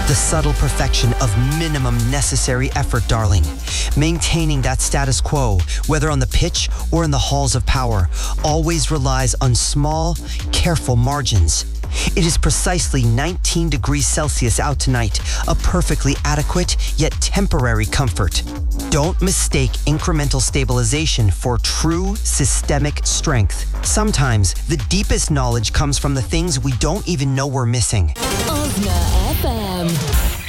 The subtle perfection of minimum necessary effort, darling. Maintaining that status quo, whether on the pitch or in the halls of power, always relies on small, careful margins. It is precisely 19 degrees Celsius out tonight, a perfectly adequate yet temporary comfort. Don't mistake incremental stabilization for true systemic strength. Sometimes the deepest knowledge comes from the things we don't even know we're missing. Osna FM.